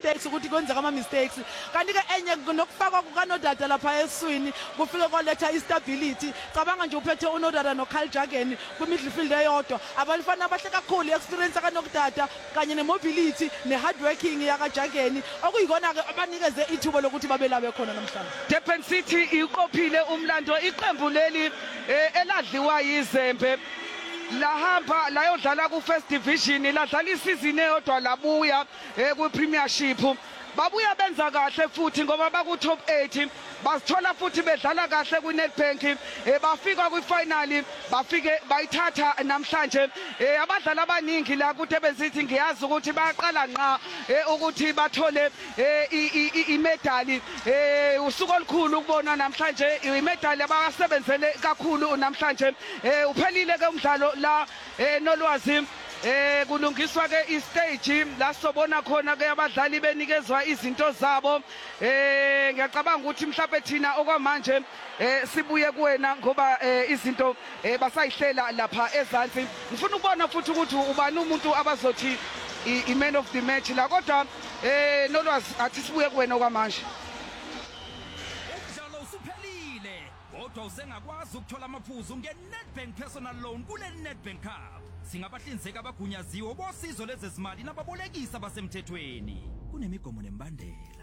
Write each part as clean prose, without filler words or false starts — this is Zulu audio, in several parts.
mistakes ukuthi kwenzeka ama mistakes kanti ke enye nokufakwa kukanodada lapha eswini kufike koletha instability cabanga nje uphethe unodada noKyle Jurgen kwimidfield eyodwa abafana abahle kakhulu experience kanodada kanye nemobility nehard working yaka Jurgen okuyikona ke abanikeze ithuba lokuthi babelabe khona namhlanje. Durban City iqophile umlando iqembu leli eladliwa yizembe lahamba layodlala ku first division ladlala isizini eyodwa labuya ku premiership babuya benza kahle futhi ngoba baku top 8 basithola futhi bedlala kahle ku Nedbank bafika kwi final bafike bayithatha namhlanje abadlali abaningi la ku Durban City ngiyazi ukuthi bayaqala nqa ukuthi bathole imedali usuku olukhulu ukubona namhlanje imedali abasebenzele kakhulu namhlanje uphelile ke umdlalo la nolwazi kulungiswa ke istage la sobona khona ke abadlali benikezwa izinto zabo ngiyacabanga ukuthi mhlawumbe thina okwamanje sibuye kuwena ngoba izinto basayihlela lapha ezantsi ngifuna ukubona futhi ukuthi ubani umuntu abazothi i-man of the match la kodwa nolwazi athi sibuye kuwena okwamanje. Umdlalo usuphelile kodwa usengakwazi ukuthola amaphuzu nge-Nedbank personal loan kule Nedbank Cup. Singabahlinzeki abagunyaziwe bosizo lezezimali nababolekisi abasemthethweni kunemigomo nembandela.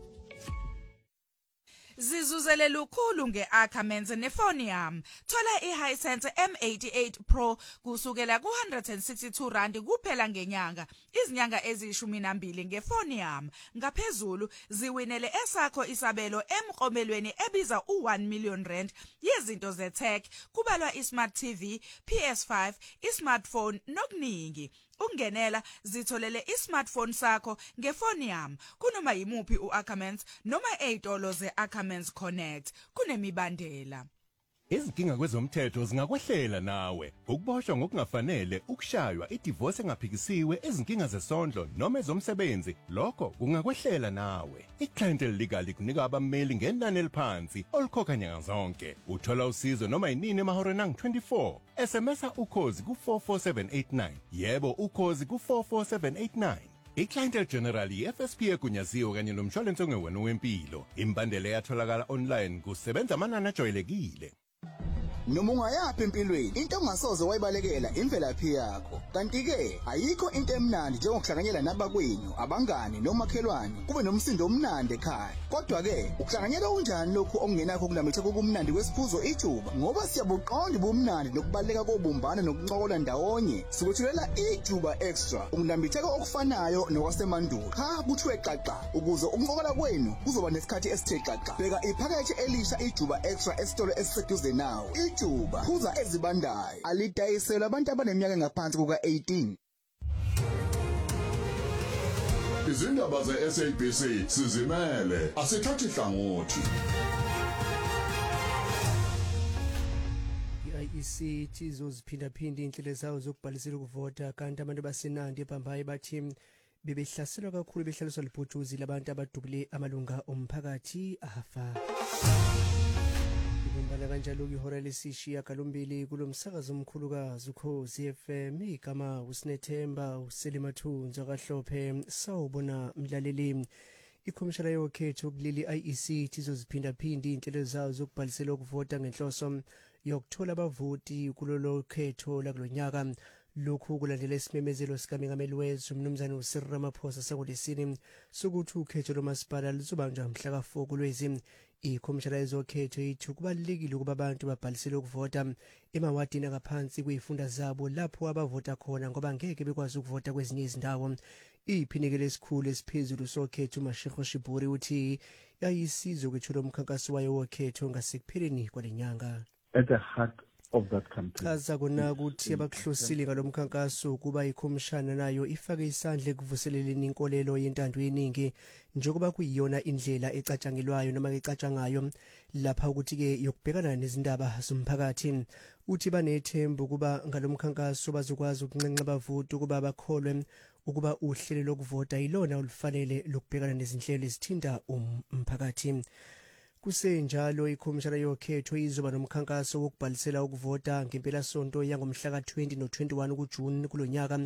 Zizuzele lukhulu nge-Ackermans nefoni yami. Thola i-Hisense M88 Pro kusukela ku-R162 kuphela ngenyanga. Izinyanga eziyishumi ngefoni yami. Ngaphezulu ziwinele esakho isabelo emqomelweni ebiza u1 million rand yezinto ze-tech kubalwa i-smart TV, PS5, i-smartphone nokuningi. Ungenela zitholele i-smartphone sakho ngefoni yami kunoma yimuphi u-Ackermans noma ezitolo ze-Ackermans Connect kunemibandela. Izinkinga kwezomthetho zingakwehlela nawe. Ukuboshwa ngokungafanele, ukushaywa, idivorce engaphikisiwe, izinkinga zesondlo noma ezomsebenzi, lokho kungakwehlela nawe. I-Clientele Legal kunika abameli ngenani eliphansi olukhokha nyanga zonke. Uthola usizo noma yinini emahoreni angu-24. SMS ukhozi ku44789. Yebo ukhozi ku44789. I-Clientele General i-FSP egunyaziwe kanye nomshwalense ongewena wempilo. Imbandela yatholakala online kusebenza amanani ajwayelekile. Noma ungayaphi empilweni into ongasoze wayibalekela imvelaphi yakho kanti ke ayikho into emnandi njengokuhlanganyela nabakwenu abangani nomakhelwane kube nomsindo omnandi ekhaya kodwa ke ukuhlanganyela unjani lokho okungenakho kunamithe kokumnandi kwesiphuzo ijuba ngoba siyabuqonda ubumnandi nokubaleka kobumbana nokuncokola ndawonye sikuthulela ijuba extra ukunambitheka okufanayo nokwasemandulo cha kuthiwe xaxa ukuze ukuncokola kwenu kuzoba nesikhathi esithe xaxa bheka iphakethe elisha ijuba extra esitolo esiseduze nawe ijuba phuza ezibandayo alidayisela abantu abaneminyaka engaphansi kuka-18. Izindaba ze-SABC sizimele asithathi hlangothi. I-IEC izoziphinda-phinda iy'nhlelo zawo zokubhalisela ukuvota kanti abantu basenandi ebhambayi bathi bebehlaselwa kakhulu behlaliswa libhujuzi labantu abadubule amalunga omphakathi afa. Ibumbana kanjalo ihora lesishiyagalombili kulo msakazo omkhulukazi Ukhozi FM igama uSinethemba uSelimathunzi kaHlophe sawubona mlaleli. Ikhomishana yokhetho kuleli IEC izoziphinda-phinda iy'nhlelo zawo zokubhalisela ukuvota ngenhloso yokuthola abavoti kulolo khetho lakulo nyaka. Lokhu kulandela isimemezelo sikaMengameli wezwe uMnumzane uCyril Ramaphosa sangoLwesine sokuthi ukhetho lomasipala luzobanjwa mhla ka-4 kuLwezi. Ikhomishana yezokhetho ithi kubalulekile ukuba abantu babhalisele ukuvota emawadini angaphansi kwey'funda zabo lapho abavota khona ngoba ngeke bekwazi ukuvota kwezinye izindawo. Iphinekelo esikhulu esiphezulu sokhetho uMashego Shiburi uthi yayisizo kwethula umkhankaso wayo wokhetho ngasekupheleni kwale nyanga. At the heart of that campaign. Chaza kona ukuthi abakuhlosile ngalomkhankaso kuba ikhomishana nayo ifake isandla ekuvuseleleni inkolelo yentando yeningi njengoba kuyiyona indlela ecatshangelwayo noma ecatshangayo lapha ukuthi ke yokubhekana nezindaba zomphakathi. Uthi banethemba kuba ngalomkhankaso bazokwazi ukuncenca abavoti ukuba bakholwe ukuba uhlelo lokuvota ilona olufanele lokubhekana nezinhlelo ezithinta umphakathi. Kusenjalo ikhomishana yokhetho izoba nomkhankaso wokubhalisela ukuvota ngempela sonto yangomhla ka-20 no-21 kuJuni kulonyaka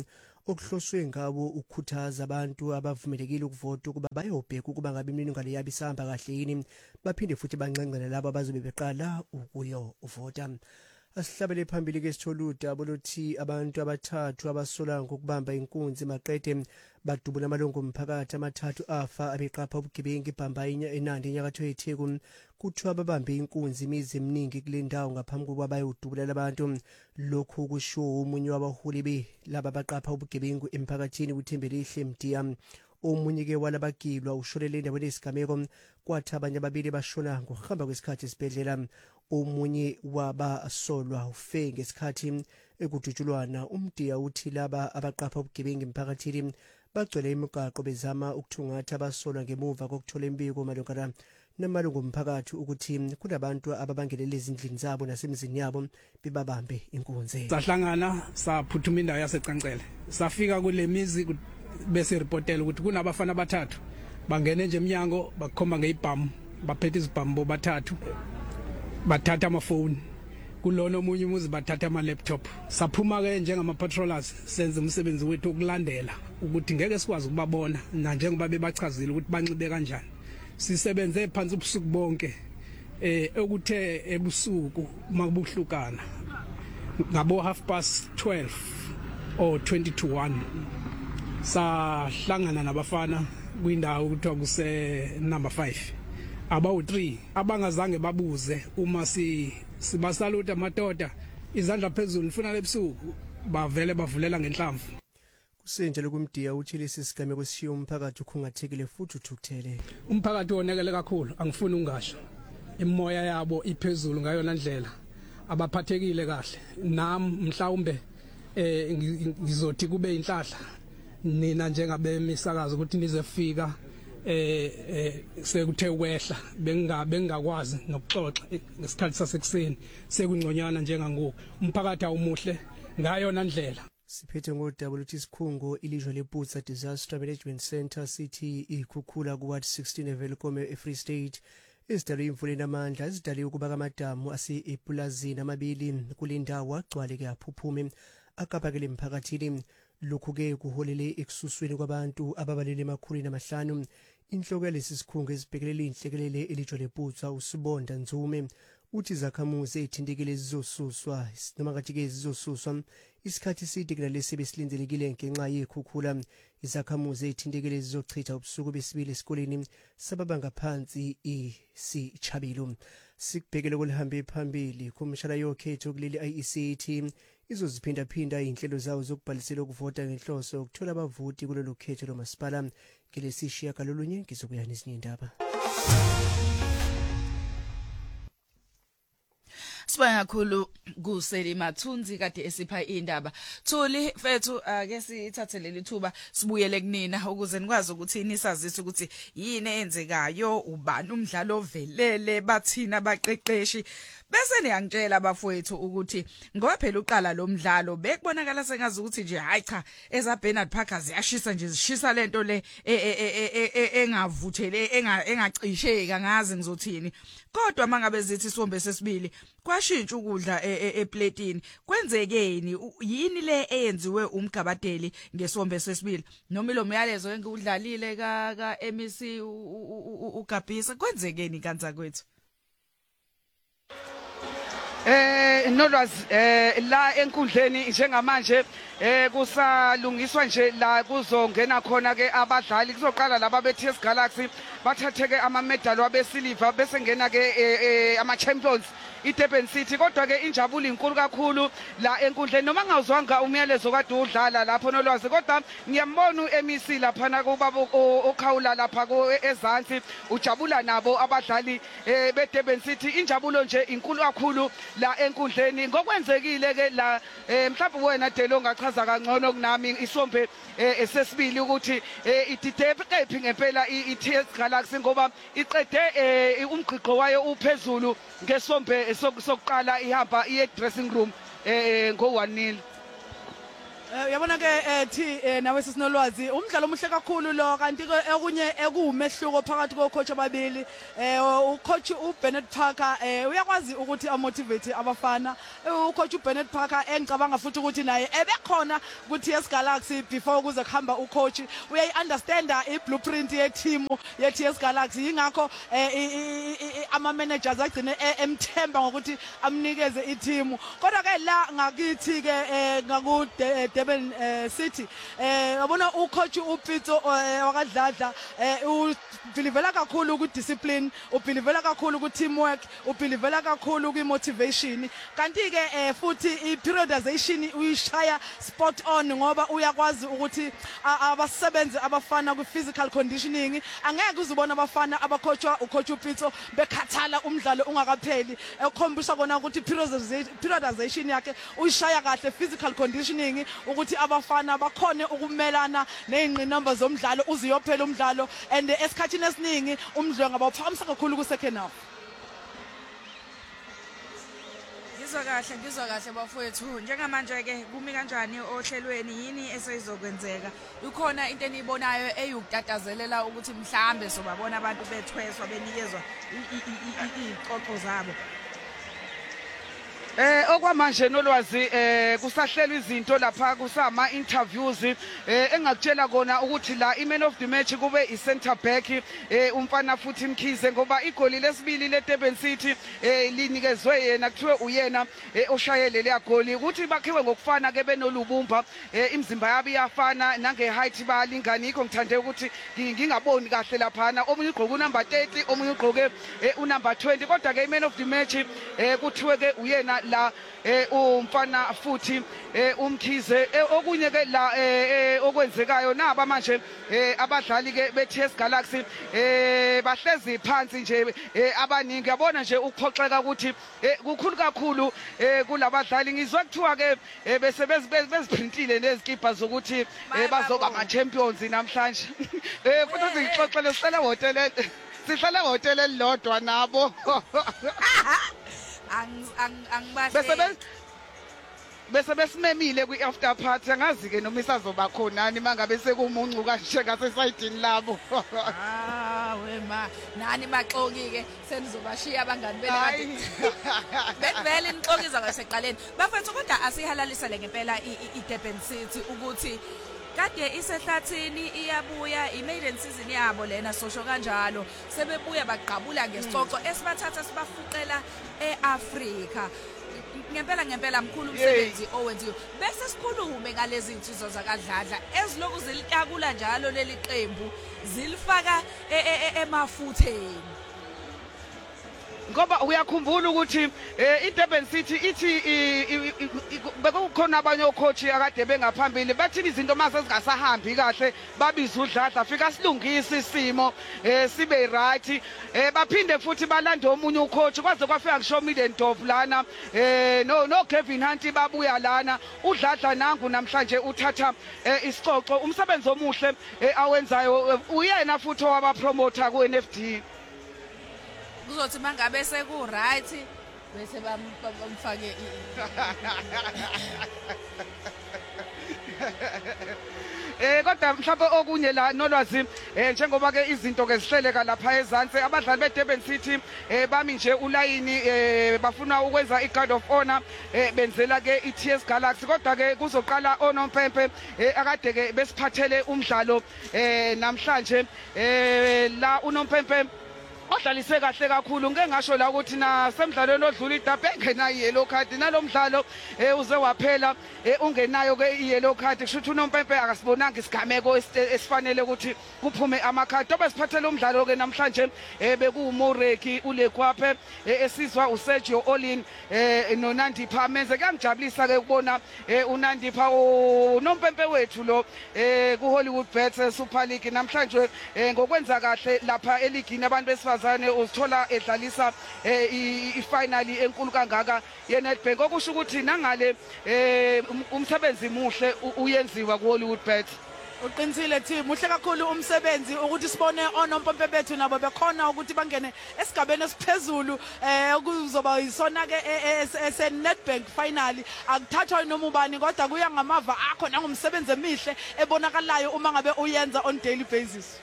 okuhloswe ngawo ukukhuthaza abantu abavumelekile ukuvota ukuba bayobheka ukuba ngabe imininingwane yabo isahamba kahle yini baphinde futhi banqenqele labo abazobe beqala ukuyovota. Asihlabele phambili ke sithola udaba oluthi abantu abathathu abasola ngokubamba inkunzi maqede badubula amalungu omphakathi amathathu afa abeqapha ubugebengu eBhambayi eNandi enyakatho yeTheku. Kuthiwa babambe inkunzi imizi eminingi kule ndawo ngaphambi kokuba bayodubula abantu. Lokhu kusho umunye wabaholi laba baqapha ubugebengu emphakathini uThembelihle Mdiya. Omunye ke walabagilwa ushonele endaweni yesigameko, kwathi abanye ababili bashona ngokuhamba kwesikhathi esibhedlela. Omunye wabasolwa ufe ngesikhathi ekudutshulwana. Umdiya uthi laba abaqapha ubugebengu emphakathini bagcwele imigaqo bezama ukuthungatha abasolwa ngemuva kokuthola imbiko malungana namalungu omphakathi ukuthi kunabantu ababangelele ezindlini zabo nasemizini yabo bebabambe inkunzi. Sahlangana saphuthuma indawo yaseCancele, safika kule mizi bese reportela ukuthi kunabafana abathathu bangene nje eminyango bakhomba ngeibhamu, baphethe izibhamu bathathu, bathatha amafoni, kulona omunye umuzi bathatha ama-laptop. Saphuma ke njengama patrollers senze umsebenzi wethu ukulandela ukuthi ngeke sikwazi ukubabona na njengoba bebachazile ukuthi banxibe kanjani. Sisebenze phansi ubusuku bonke ekuthe ebusuku makubuhlukana ngabo 12:30 or 20:1 sahlangana nabafana kwindawo kuthiwa kuse number 5 abawu3 abangazange babuze uma sibasaluta amadoda izandla phezulu nifuna lebusuku bavele bavulela ngenhlamvu. Kusenjalo kumdiya uthi lesi sigameko sishiya umphakathi ukhungathekile futhi uthukuthele. Umphakathi wonekele kakhulu, angifuni ungasho. Imoya yabo iphezulu ngayona ndlela, abaphathekile kahle. Nami mhlawumbe ngizothi kube inhlahla nina njengabemisakazi ukuthi nizefika sekuthe kwehla bengingakwazi nokuxoxa ngesikhathi sasekuseni sekungconyana njengangoku. Umphakathi awumuhle ngayona ndlela. Siphethe ngodaba oluthi isikhungo ilizwe lePutsa Disaster Management Center sithi ikhukhula kuward 16 eVelkom eFree State izidalwe imvula enamandla ezidale ukuba kamadamu ase-epulazini amabili kulindawo agcwale ke aphuphume akabakele emphakathini. Lokhu ke kuholele ekususweni kwabantu ababalele emakhulu 5. Inhloko yalesi sikhungo ezibhekelele inhlekelele elizwe lePutsa uSibonda Nzume uthi zakhamuzi ezithintekile zizosuswa noma ngathi ke zizosuswa isikhathi eside kunalesi besilindelekile ngenxa yekhukhula. Izakhamuzi ezithintekile zizochitha ubusuku besibili esikoleni sababa ngaphansi isichabelo. Sikubhekele kulihambe phambili kumshara yokhetho kuleli IEC izoziphinda inhlelo zawo zokubhalisela ukuvota ngenhloso ukuthola abavoti kulolu khetho lomasipala. Ngelesishiya kalolunye ngizokuya nezinye indaba. Sibonga kakhulu kuseli Mathunzi kade esipha indaba. Thuli mfethu ake sithathe leli thuba sibuyele kunina ukuze nikwazi ukuthi nisazise ukuthi yini enzekayo, ubani umdlalo ovelele, bathina baqeqeshi. Bese niyangitshela abafowethu ukuthi ngoba phela uqala lo mdlalo bekubonakala sengazi ukuthi nje hayi cha eza Bernard Parker ziyashisa nje zishisa lento le engavuthele engacisheka ngazi ngizothini. Kodwa mangabe zithi isombe sesibili kwashintsha ukudla eplatini kwenzekeni yini le eyenziwe umgabadeli ngesombe sesibili noma lo myalezo engudlalile ka MEC uGabisa kwenzekeni kanza kwethu? Nolwazi la enkundleni njengamanje kusalungiswa nje la kuzongena khona ke abadlali kuzoqala laba beTS Galaxy bathatheke ama medal wabesilver bese ngena ke ama champions iDurban City. Kodwa ke injabulo inkulu kakhulu la enkundleni noma ngawuzwanga umyalezo kade udlala lapho Nolwazi, kodwa ngiyambona uMEC lapha na kubaba okhawula lapha ezantsi ujabula nabo abadlali beDurban City. Injabulo nje inkulu kakhulu la enkundleni ngokwenzekile ke la mhlawumbe wena Delo ngachaza kangcono kunami isombe esesibili ukuthi idide kephi ngempela iTS Galaxy ngoba iqede umgqiqo wayo uphezulu ngesombe sokuqala ihamba iye dressing room ngo 1-0. Yabona ke thi nawe sisinolwazi umdlalo omuhle kakhulu lo kanti ke okunye ekuwumehluko phakathi kocoach ababili ucoach uBennett Parker uyakwazi ukuthi amotivate abafana ucoach uBennett Parker engicabanga futhi ukuthi naye ebekhona kuTS Galaxy before kuze kuhamba ucoach uyayiunderstanda iblueprint ye-team ye-TS Galaxy ingakho ama managers agcine emthemba ngokuthi amnikeze i-team kodwa ke la ngakithi ke ngaku Durban City yabona ucoach uPitso wakadladla ubelivela kakhulu ku discipline ubelivela kakhulu ku teamwork ubelivela kakhulu ku motivation kanti ke futhi I periodization uyishaya spot on ngoba uyakwazi ukuthi abasebenzi abafana ku physical conditioning angeke uzubona abafana abacoachwa ucoach uPitso bekhathala umdlalo ungakapheli ekhombisa kona ukuthi periodization yakhe uyishaya kahle physical conditioning ukuthi abafana bakhone ukumelana nezingqinamba zomdlalo uziyophela umdlalo and esikhathini esiningi umdlalo ngabawuphakamisa kakhulu ku second half. Ngizwa kahle bafowethu njengamanje ke kumi kanjani ohlelweni yini eseyizokwenzeka ukhona into enibonayo eyukutatazelela ukuthi mhlambe sobabona abantu bethweswa benikezwa iqoqo zabo okwamanje nolwazi kusahlelwa izinto lapha kusama interviews engakutshela kona ukuthi la iman of the match kube I center back umfana futhi Mkhize ngoba igoli lesibili leDurban City linikezwe yena kuthiwe uyena oshayele le goli ukuthi bakhiwe ngokufana ke benolubumba imizimba yabo iyafana nange height bayalingana ikho ngithande ukuthi ngingaboni kahle laphana omunye ugqoke unumber 30 omunye ugqoke unumber 20 kodwa ke iman of the match kuthiwe ke uyena la umfana futhi Umkhize okunye ke la okwenzekayo naba manje abadlali ke beTS Galaxy bahlezi phansi nje abaningi yabona nje ukuphoxeka ukuthi kukhulu kakhulu kulabadlali ngizwe kuthiwa ke bese beziprintile nezikipa zokuthi bazoba ama champions namhlanje futhi ngixoxele sihlala hotel elilodwa nabo angibahle bese besimemile kwi after party angazi ke noma isazoba khonani mangabe sekumuncu kanje ngase side labo wema nani maxoki ke senizobashiya abangani bena kade bevele inixokiza ngaseqaleni bafethu kodwa asihalalisele ngempela iDurban City ukuthi kade isehlathini iyabuya imaiden season yabo lena sosho kanjalo sebebuya baqabula ngesicoco esibathatha sibafuqela eAfrika ngempela mkhulu umsebenzi owenziwe bese sikhulume ngalezi insizwa zakadladla eziloku zilitakula njalo leli qembu zilifaka emafutheni ngoba uyakhumbula ukuthi iDurban City ithi bekukhona abanye ocoach akade bengaphambili bathi izinto mase zingasahambi kahle babiza uDladla afika silungisa isimo sibe right baphinde futhi balanda omunye ucoach kwaze kwafika ngisho Middendorf lana no Kevin Hunt babuya lana uDladla nangu namhlanje uthatha isicoco umsebenzi omuhle awenzayo uyena futhi owaba promoter ku NFD kuzothi mangabe seku right bese bamfake kodwa mhlawumbe okunye la nolwazi njengoba ke izinto ke zihleleka lapha ezantsi abadlali beDurban City bami nje ulayini bafuna ukwenza iGuard of Honor benzela ke iTS Galaxy kodwa ke kuzoqala onompempe akade ke besiphathele umdlalo namhlanje la unompempe odlalise kahle kakhulu ngeke ngasho la ukuthi na semidlalweni odlula iDurban engena yellow card nalomdlalo uze waphela ungenayo ke yellow card kusho ukuthi unompempe akasibonanga isigameko esifanele ukuthi kuphume amakhadi obesiphathele umdlalo ke namhlanje bekuMoreki uLekwaphe esizwa uSergio Olin noNandipha menze kuyangijabulisa ke ukubona uNandipha unompempe wethu lo kuHollywood Bets Super League namhlanje ngokwenza kahle lapha eligini abantu besifazane uzithola edlalisa ifinali enkulu kangaka yeNedbank okusho ukuthi nangale umsebenzi muhle uyenziwa kuHollywood Bets Uqinisile team muhle kakhulu umsebenzi ukuthi sibone onompompe bethu nabo bekhona ukuthi bangene esigabeni esiphezulu kuzoba yisona ke ese Nedbank finally akuthathwa noma ubani kodwa kuya ngamava akho nangomsebenzi emihle ebonakalayo uma ngabe uyenza on daily basis.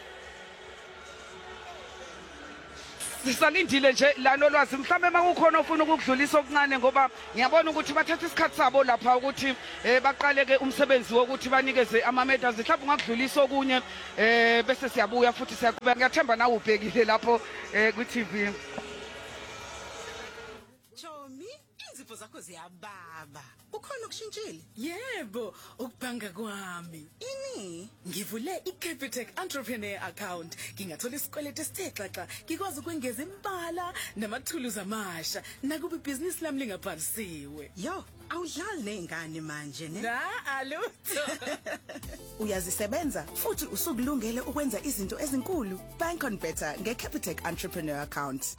Sisalindile nje lano lwazi mhlambe makukhona ofuna ukudlulisa okuncane ngoba ngiyabona ukuthi bathatha isikhathi sabo lapha ukuthi baqale ke umsebenzi wokuthi banikeze ama medals mhlawumbe ungakudlulisa okunye bese siyabuya futhi siyaqhubeka ngiyathemba nawe ubhekile lapho ku TV. Chomi izipho zakho ziyababa ukhona ukushintshile? Yebo ukubhanga kwami Ini ngivule iCapitec Entrepreneur Account ngingathola isikweletu esithexaxa ngikwazi ukwengeza impala namathuluzi amasha nakuba ibhizinisi lami lingabhalisiwe. Yo awudlali nezingane manje ne alutho uyazisebenza futhi usukulungele ukwenza izinto ezinkulu. Bank on better ngeCapitec Entrepreneur Account.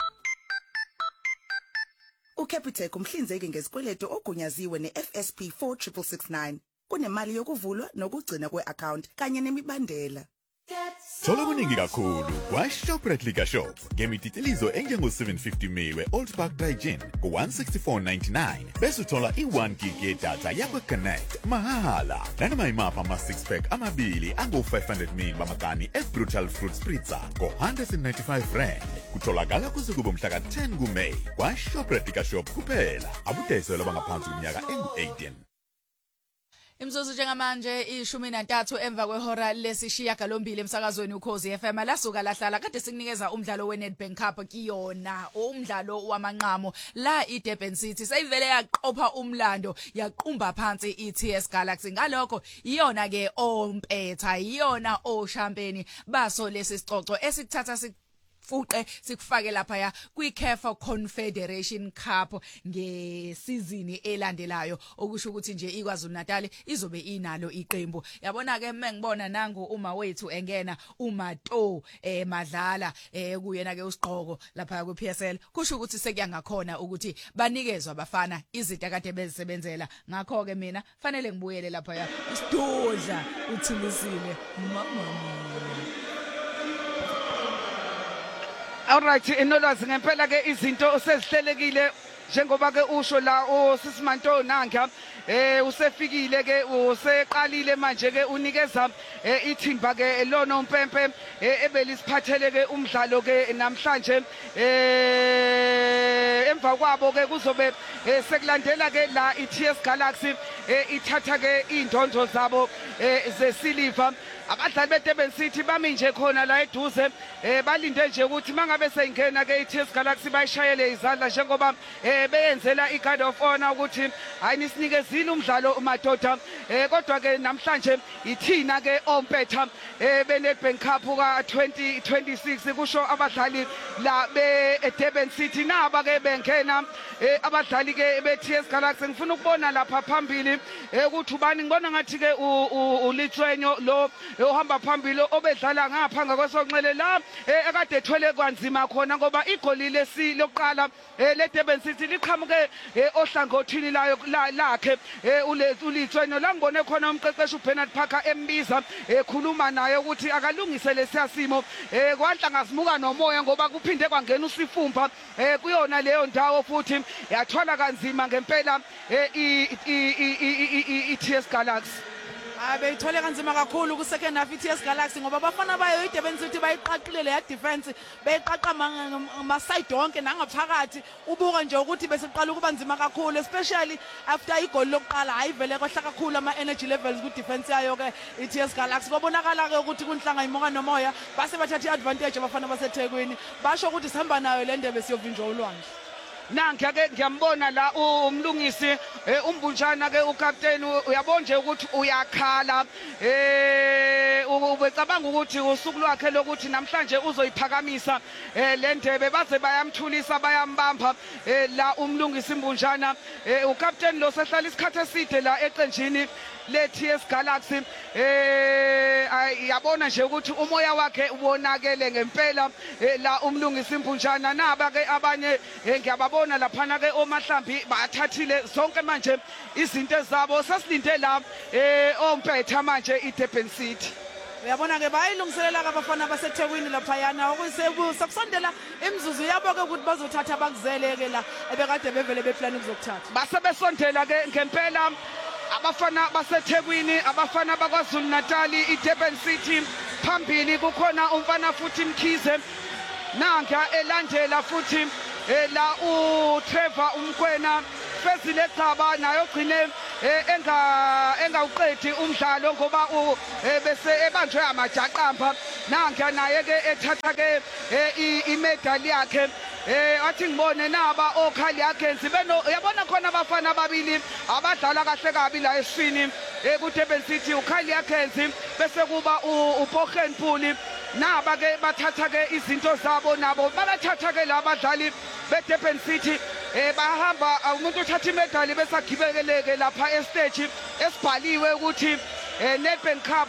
uCapitec umhlinzeki ngezikweletu ogunyaziwe neFSP 4669 kunemali yokuvulwa nokugcina kweaccount kanye nemibandela. Thola kuningi kakhulu kwaShoprite Liquor Shop ngemititilizo enjengo 750 ml Old Park Dry Gin ku 164.99 bese uthola i1 gig yedatha yakwe Connect mahala nanoma imapha ama 6 pack amabili ango 500 ml bamakani eBrutal Fruit Spritzer ko 195 rand kutholakala kusuku bomhla ka10 kuMay kwaShoprite Liquor Shop kuphela abudayisela bangaphansi kuminyaka engu-18. Imzuzu njengamanje i13 emva kwehora lesishiyagalombili emsakazweni uKhosi FM lasuka lahlala kade sikunikeza umdlalo weNedbank Cup kiyona umdlalo wamanqamo la iDurban City sayivele yaqopha umlando yaqumba phansi iTS Galaxy ngalokho iyona ke ompetha iyona oshampeni baso lesi sicoco esikuthatha fuqe sikufake lapha ya kwiCAF Confederation Cup ngesizini elandelayo okusho ukuthi nje iKwaZulu Natal izobe inalo iqembu. Yabona ke mengibona nangu uma wethu engena uMato Madlala kuyena ke usiqhoko lapha kuPSL kusho ukuthi sekuyangakhona ukuthi banikezwe abafana izinto akade bezisebenzela. Ngakho ke mina fanele ngibuyele lapha ya isidodla uthulisile mama. Alright inolwazi ngempela ke izinto sezihlelekile njengoba ke usho la uSisimanto Nanga usefikile ke useqalile manje ke unikeza ithimba ke lona umpempe ebelisiphathele ke umdlalo ke namhlanje emva kwabo ke kuzobe sekulandela ke la iTS Galaxy ithatha ke indonzo zabo zesiliva. Abadlali beDurban City bami nje khona la eduze balinde nje ukuthi mangabe seyingena ke iTS Galaxy bayishayele izandla njengoba beyenzela iGuard of Honor ukuthi ayinisikezile umdlalo umadoda kodwa ke namhlanje ithina ke ompetha beNedbank Cup ka 2026 kusho abadlali la beDurban City naba ke bengena abadlali ke beTS Galaxy ngifuna ukubona lapha phambili ukuthi ubani ngibona ngathi ke uLithwenyo lo ohamba phambili obedlala ngapha ngakwesonxele la ekade ethwele kwanzima khona ngoba igoli lokuqala leDurban City liqhamuke ohlangothini layo lakhe uLithwenyo la ngibone khona umqeqeshi uBernard Parker embiza ekhuluma naye ukuthi akalungise lesiyasimo kwanhla ngasimuka nomoya ngoba kuphinde kwangena usifumba kuyona leyo ndawo futhi yathwala kanzima ngempela iTS Galaxy. Beyithole kanzima kakhulu ku second half iTS Galaxy ngoba bafana bayo iDurban City bayiqaqile le defense beyiqaqa ma side onke nangaphakathi ubuka nje ukuthi besiqala ukuba nzima kakhulu especially after igoli lokuqala hayivele kwahla kakhulu ama energy levels ku defense yayo ke iTS Galaxy babonakala ke ukuthi kunhlanga imoka nomoya base bathatha iadvantage abafana baseThekwini basho ukuthi sihamba nayo le ndebe siyovinjwa ulwandle. Nangi ke ngiyambona la umlungisi umbunjana ke ucaptain uyabona nje ukuthi uyakhala ubecabanga ukuthi usuku lwakhe lokuthi namhlanje uzoyiphakamisa le ndebe baze bayamthulisa bayambamba la umlungisi imbunjana ucaptain lo sehlala isikhathi eside la eqenjini le TS Galaxy yabona nje ukuthi umoya wakhe ubonakele ngempela la umlungisi impunjana naba ke abanye ngiyababona laphana ke oMahlambi bathathile zonke manje izinto ezabo sasilinde la ompetha manje iDurban City. Uyabona ke bayilungiselela abafana baseThekwini laphayana ukusekusondela imizuzu yabo ke ukuthi bazothatha bakuzele ke la ebekade bevele beplan ukuzokuthatha. Base besondela ke ngempela abafana baseThekwini abafana bakwaZulu Natal iDurban City phambili kukhona umfana futhi Mkhize nanga elandela futhi la uTrevor Umkwena Fezile Xaba nayo gcine engawuqedi umdlalo ngoba bese ebanjwe amajaqamba nanga naye ke ethatha ke imedali yakhe athi ngibone naba okhali yakhe sibeno uyabona khona abafana ababili abadlala kahle kabi la esifini kuDurban City ukhali yakhe bese kuba uPokenpuli naba ke bathatha ke izinto zabo nabo balathatha ke labadlali beDurban City bahamba umuntu uthatha imedali bese agibekeleke lapha estage esibhaliwe ukuthi Nedbank Cup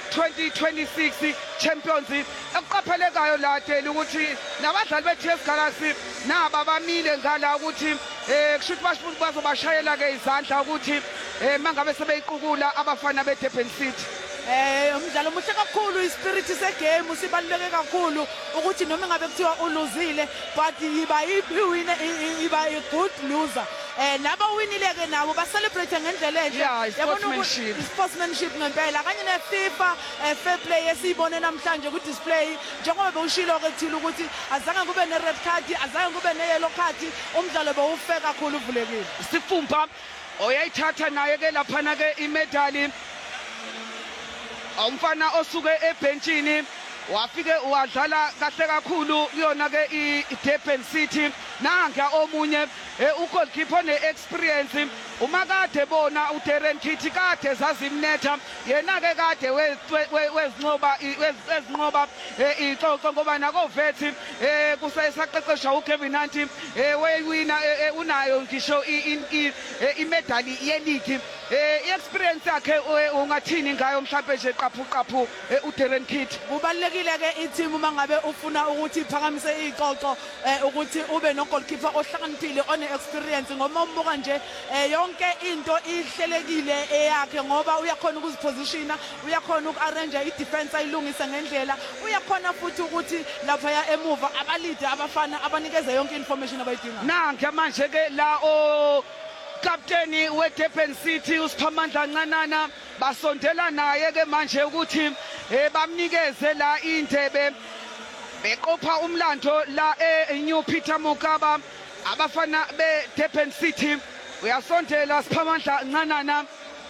2026 Champions ekuqaphelekayo la deli ukuthi nabadlali beTS Galaxy naba bamile ngala ukuthi kushuthi bashifuna bazobashayela ke izandla ukuthi mangabe sebeyiqukula abafana beDurban City. Umdlalo omuhle kakhulu ispirit segame usibaluleke kakhulu ukuthi noma ngabe kuthiwa uluzile but iba iwine iba a good loser naba winileke nabo ba celebrate ngendlela enhle yabona sportsmanship ngempela kanye neFIFA fair play esibone namhlanje ku display njengoba bewushilo ke kuthila ukuthi azange kube ne red card azange kube ne yellow card umdlalo bewufe kakhulu uvulekile Sifumba oyayithatha naye ke laphana ke imedali umfana osuke ebenchini wafike wadlala kahle kakhulu kuyona ke iDurban City nanga omunye ugoalkeeper neexperience uma kade bona uDarren Kitty kade zazimnetha yena ke kade wezinqoba ixoxo ngoba nako vethi kusayisaqeqesha uKevin Hunt wewina unayo ngisho imedali yeleague iexperience yakhe ungathini ngayo mhlawumbe nje qaphu uDarren Kitty kubalekile ke i-team mangabe ufuna ukuthi iphakamise ixoxo ukuthi ube no goalkeeper ohlakaniphile one experience ngoma umbuka nje yonke into ihlelekile eyakhe ngoba uyakhona ukuzipositiona uyakhona ukarrange idefense ayilungise ngendlela uyakhona futhi ukuthi lapha ya emuva abalide abafana abanikeza yonke information abayidinga nanga manje ke la Captain weDurban City uSiphamandla Ncanana basondela naye ke manje ukuthi bamnikeze la indebe beqopha umlando la eNew Peter Mokaba abafana beDurban City uyasondela Siphamandla Ncanana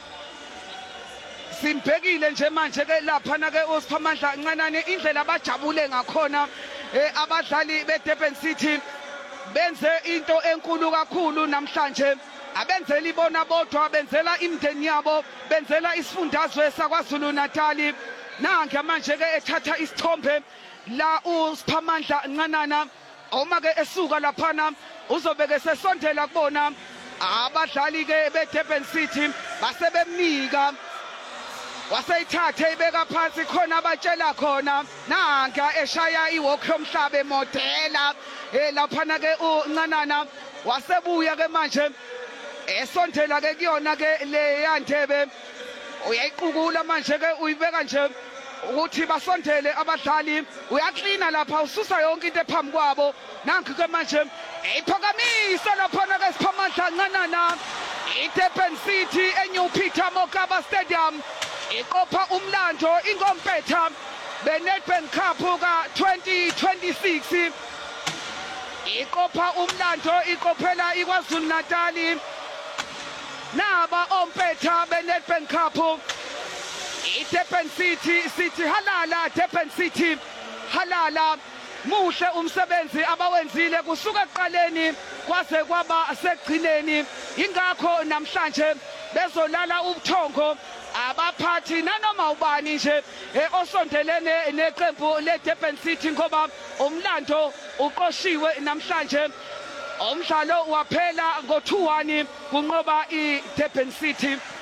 simbhekile nje manje ke lapha na ke uSiphamandla Ncanane indlela abajabule ngakhona abadlali beDurban City benze into enkulu kakhulu namhlanje abenzela ibona bodwa benzela imndeni yabo benzela isifundazwe sakwaZulu Natal nanga manje ke ethatha isithombe la uSiphamandla Ncanana uma ke esuka laphana uzobe ke sesondela kubona abadlali ke beDurban City basebemnika waseyithathe ibeka phansi khona abatshela khona nanga eshaya iwalk yomhlaba emodela laphana ke uNcanana wasebuya ke manje esondela ke kuyona ke le yandebe uyayiqukula manje ke uyibeka nje ukuthi basondele abadlali uyaklina lapha ususa yonke into ephambi kwabo nanku ke manje iphakamisa lapha ke Siphamandla Ncanana iDurban City eNew Peter Mokaba Stadium iqopha umlando ingompetha beNedbank Cup ka 2026 iqopha umlando iqophela iKwaZulu Natal naba ompetha beNedbank Cup iDurban City halala Durban City halala muhle umsebenzi abawenzile kusuka eqaleni kwaze kwaba segcineni ingakho namhlanje bezolala ubuthongo abaphathi nanoma ubani nje osondelene neqembu leDurban City ngoba umlando uqoshiwe namhlanje umdlalo waphela ngo 2-1 kunqoba iDurban City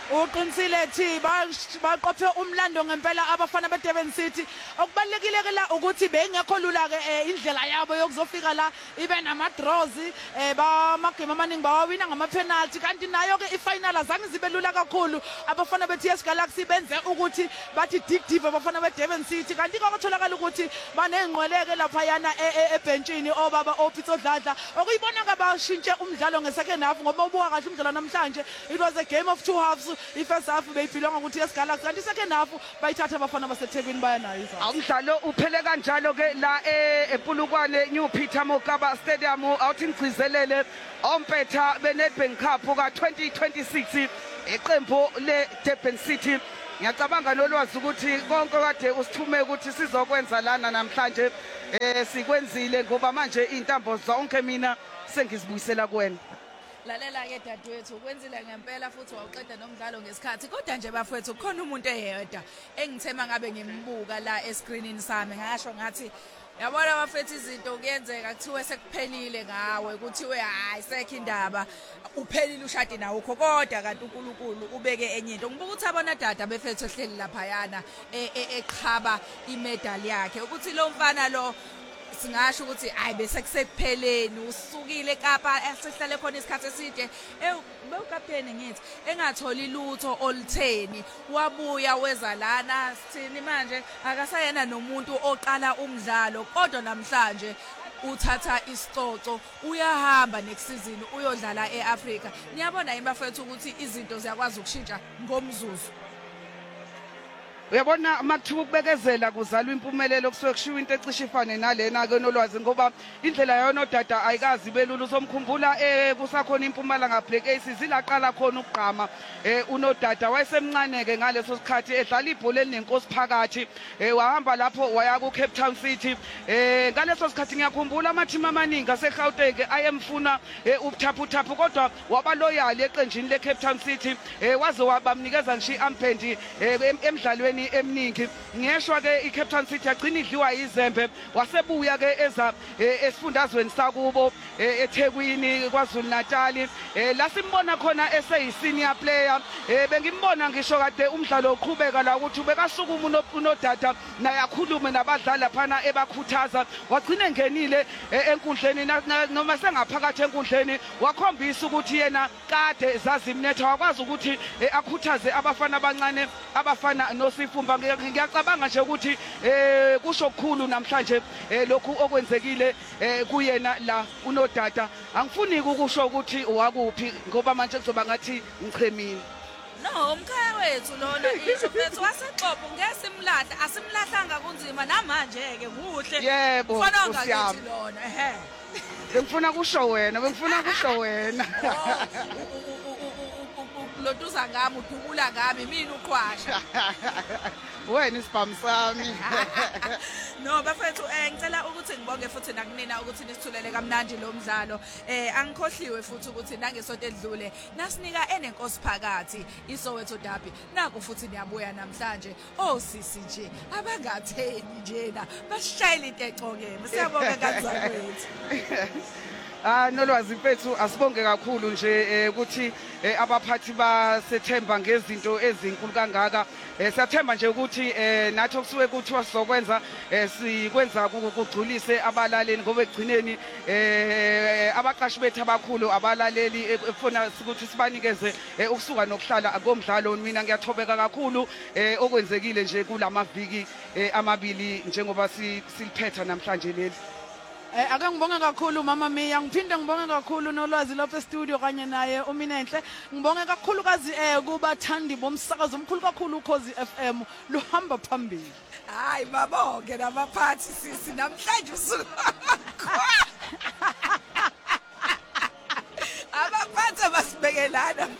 uqinisile thi baqophe umlando ngempela abafana beDurban City okubalekile ke la ukuthi bengekho lula ke indlela yabo yokuzofika la ibe nama draws bamagame amaningi bawawina ngama penalty kanti nayo ke ifinal azange zibe lula kakhulu abafana beTS Galaxy benze ukuthi bathi dig deep abafana beDurban City kanti kwatholakala ukuthi banengqweleke lapha yana ebenchini obaba Opitso Dladla okuyibona kabashintshe umdlalo ngesecond half ngoba ubuka kahle umdlalo namhlanje it was a game of two halves ifirst half beyiphilwa ukuthi TS Galaxy kanti second half bayithatha abafana baseThekwini bayanayo umdlalo uphele kanjalo ke la ePulukwane New Peter Mokaba Stadium awuthi ngcizelele ompetha beNedbank Cup ka 2026 iqembu leDurban City ngiyacabanga nolwazi ukuthi konke kade usithume ukuthi sizokwenza lana namhlanje sikwenzile ngoba manje intambo zonke mina sengizibuyisela kuwena lalela ke dadewethu ukwenzile ngempela futhi wawuqeda nomdlalo ngesikhathi kodwa nje bafowethu khona umuntu eyedwa engithema ngabe ngimbuka la escreenini sami ngasho ngathi yabona bafethu izinto kuyenzeka kuthiwe sekuphelile ngawe kuthiwe hayi sekho indaba uphelile ushade nawo kodwa kanti uNkulunkulu ubeke enye into ngibuka ukuthi abona dada befethu ehleli lapha yana eqhaba imedali yakhe ukuthi lo mfana lo singasho ukuthi hayi bese kusekupheleni usukile eKapa esihlale khona isikhathi eside bewukapteni ngithi engatholi lutho olutheni wabuya weza lana sithini manje akasayena nomuntu oqala umdlalo kodwa namhlanje uthatha isicoco uyahamba next season uyodlala eAfrica niyabona imafethu ukuthi izinto ziyakwazi ukushintsha ngomzuzu uyabona makuthiwa ukubekezela kuzalwa impumelelo kusuke kushiwo into ecishe ifane nalena ke nolwazi ngoba indlela yona odada ayikazi belulu uzomkhumbula kusakhona impumalanga Black Aces ilaqala khona ukugqama unodada wayesemncane ke ngaleso sikhathi edlala ibhola elinenkosi phakathi wahamba lapho waya ku Cape Town City ngaleso sikhathi ngiyakhumbula amathimi amaningi aseGauteng ayemfuna ubuthaphu kodwa waba loyal eqenjini leCape Town City waze wabamnikeza nje iampendi emidlalweni eminingi ngeshwa ke iCape Town City yagcina idliwa izembe wasebuya ke eza esifundazweni sakubo eThekwini kwaZulu Natal la simbona khona eseyisenior player bengimbona ngisho kade umdlalo oqhubeka la ukuthi ubekasukuma unodada naye akhulume nabadlali laphana ebakhuthaza wagcina engenile enkundleni noma sengaphakathi enkundleni wakhombisa ukuthi yena kade zazimnetha wakwazi ukuthi akhuthaze abafana abancane abafana noSifumba ngiyacabanga nje ukuthi kusho okukhulu namhlanje lokhu okwenzekile kuyena la unodada angifuni ukusho ukuthi wakuphi ngoba manje kuzoba ngathi ngichemini no umkhaya wethu lona isho bethu wasexobo ngesimlahla asimlahlanga kunzima namanje ke kuhle yebo kusiyami lona bengifuna kusho wena lotuza ngami udubula ngami mina uqhwasha wena isibhamu sami no bafethu ngicela ukuthi ngibonge futhi nakunina ukuthi nisithulele kamnandi lo mdlalo angikhohliwe futhi ukuthi nangesonto edlule nasinika enenkosi phakathi iSoweto Derby naku futhi niyabuya namhlanje osisi nje abangatheni njena basishayela into econgeme siyabonga kanzani kwethu nolwazi mfethu asibonge kakhulu nje ukuthi abaphathi basethemba ngezinto ezinkulu kangaka siyathemba nje ukuthi nathi okusuke kuthiwa sizokwenza sikwenza kugculise abalaleli ngoba egcineni abaqashi bethu abakhulu abalaleli efuna ukuthi sibanikeze ukusuka nokuhlala komdlalo mina ngiyathobeka kakhulu okwenzekile nje kulamaviki amabili njengoba siliphetha namhlanje leli ake ngibonge kakhulu mama Mia ngiphinde ngibonge kakhulu nolwazi lapha e-studio kanye naye uMinenhle ngibonge kakhulukazi kubathandi bomsakazo omkhulu kakhulu uKhozi FM luhamba phambili hayi babonke nabaphathi sisi namhlanje usuku abaphathi basibekelana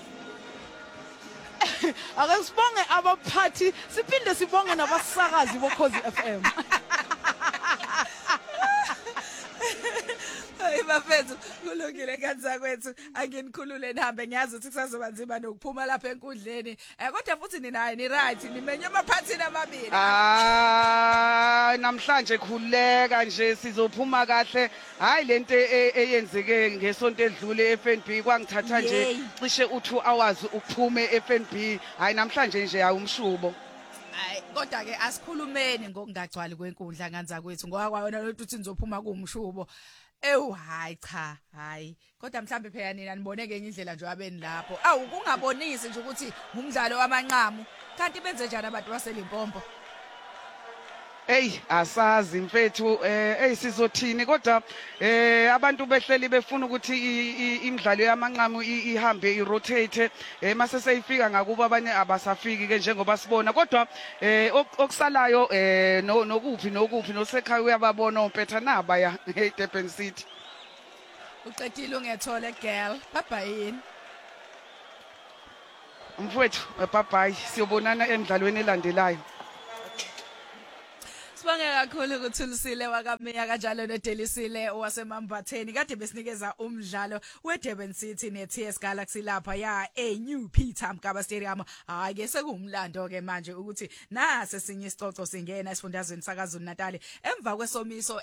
ake sibonge abaphathi siphinde sibonge nabasakazi boKhozi FM bafethu kulungile kanza kwethu anginikhulule nihambe ngiyazi ukuthi kusazoba nzima nokuphuma lapha enkundleni kodwa futhi ninayo ni right nimenye amaphathini amabili namhlanje khuleka nje sizophuma kahle hayi lento eyenzeke ngesonto edlule eFNB kwangithatha nje cishe u2 hours ukuphume eFNB hayi namhlanje nje awumshubo hayi kodwa ke asikhulumeni ngokungagcwali kwenkundla kanza kwethu ngoba kwayona lo ukuthi nizophuma kuumshubo hayi cha hayi kodwa mhlambe phela nina niboneke ngendlela nje abeni lapho kungabonisi nje ukuthi ngumdlalo wamanqamu kanti benze njani abantu baseLimpopo asazi mfethu sizothini kodwa abantu behleli befuna ukuthi imidlalo yamanqamu ihambe irotate mase seyifika ngakuba abanye abasafiki ke njengoba sibona kodwa okusalayo nokuphi nosekhaya uyababona umpetha naba ya eDurban City uqedile ungethole girl bye mfethu bye siyobonana emidlalweni elandelayo Sibonge kakhulu ukuthulisile wakameya kanjalo nodelisile wasemambatheni kade besinikeza umdlalo weDurban City neTS Galaxy lapha ya New Peter Mgaba Stadium ke sekumlando ke manje ukuthi nase sinye isicoco singena esifundazweni sakaZulu Natal emva kwesomiso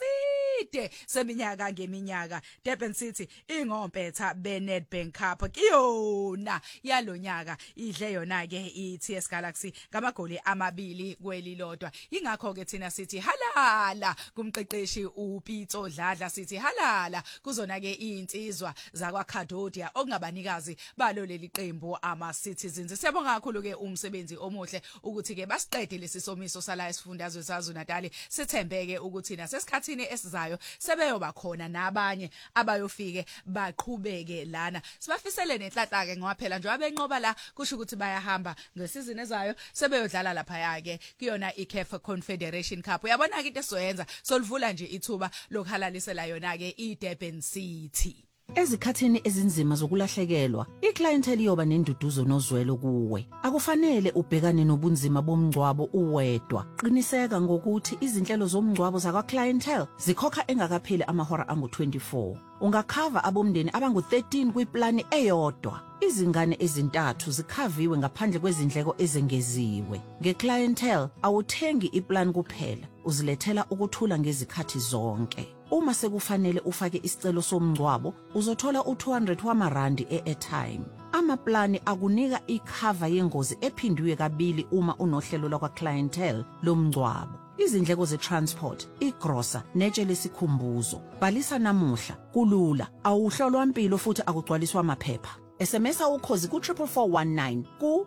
eside seminyaka ngeminyaka Durban City ingompetha beNedbank Cup kiyona yalonyaka idle yona ke iTS Galaxy ngamagoli amabili kwelilodwa ingakho ke thina sithi halala kumqeqeshi uPitso Dladla sithi halala kuzona ke insizwa zakwa Cadodia okungabanikazi balo leli qembu ama Citizens siyabonga kakhulu ke umsebenzi omuhle ukuthi ke basiqede lesisomiso sala esifundazwe saZulu Natal sithembeke ukuthi nasesikhathini esizayo sebeyoba khona nabanye abayofike baqhubeke lana sibafisele nenhlanhla ke ngoba phela nje abenqoba la kusho ukuthi bayahamba ngesizini ezayo sebeyodlala lapha yake kuyona iCAF Confederation Cup uyabona ke into esizoyenza solivula nje ithuba lokhalalisela yona ke iDurban City Ezikhathini ezinzima zokulahlekelwa, iclientele iyoba nenduduzo nozwelo kuwe. Akufanele ubhekane nobunzima bomngcwabo uwedwa. Qiniseka ngokuthi izinhlelo zomngcwabo zakwa clientele zikhokha engakapheli amahora angu-24. Ungakhava abomndeni abangu-13 kwiplani eyodwa. Izingane ezintathu zikhaviwe ngaphandle kwezindleko ezengeziwe. Ngeclientele awuthengi iplan kuphela, uzilethela ukuthula ngezikhathi zonke. Uma sekufanele ufake isicelo somngcwabo, uzothola u200 wamarandi e-airtime. Amaplani akunika ikhava yengozi ephindiwe kabili uma unohlelo lwakwa clientele lomngcwabo. Izindleko ze-transport, igrosa, netshe lesikhumbuzo. Bhalisa namuhla, kulula, awuhlolwa impilo futhi akugcwaliswa amaphepha. SMS ukhozi ku44419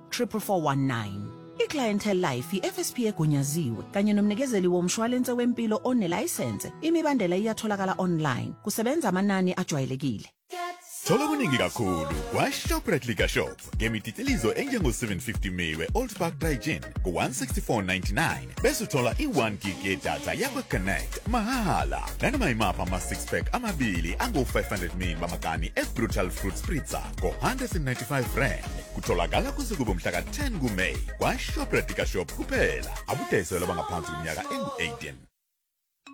ku44419. iClientele Life iFSP egunyaziwe kanye nomnikezeli womshwalense wempilo onelicense. Imibandela iyatholakala online. Kusebenza amanani ajwayelekile. Thola kuningi kakhulu kwaShoprite Liquor Shop. Ngemititilizo enjengo-750 ml Old Park Dry Gin ku-164.99 bese uthola i1 gig yedatha yakwa-Connect mahala. Nanoma imapha ama-6-pack amabili angu-500 ml bamakani eBrutal Fruit Spritzer ngo-195 kutholakala kuze kube mhla ka-10 kuMeyi kwaShoprite Liquor Shop kuphela. Abudayiselwa bangaphansi kweminyaka engu-18.